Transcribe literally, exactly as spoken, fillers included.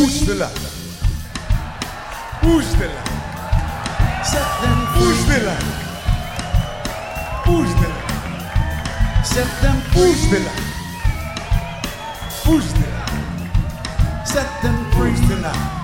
Push the line. Push the line. Set them Push free. the line. Push the line. Set them Push free. the line. Push the line. Set them free. Push the line.